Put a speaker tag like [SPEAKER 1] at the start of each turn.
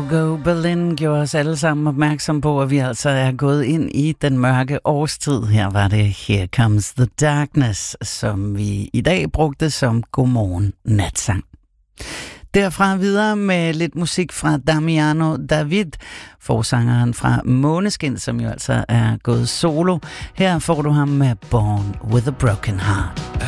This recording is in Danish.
[SPEAKER 1] ago, Berlin gjorde os alle sammen opmærksom på, at vi altså er gået ind i den mørke årstid. Her var det Here Comes the Darkness, som vi i dag brugte som Godmorgen Natsang. Derfra videre med lidt musik fra Damiano David, forsangeren fra Måneskin, som jo altså er gået solo. Her får du ham med Born with a Broken Heart.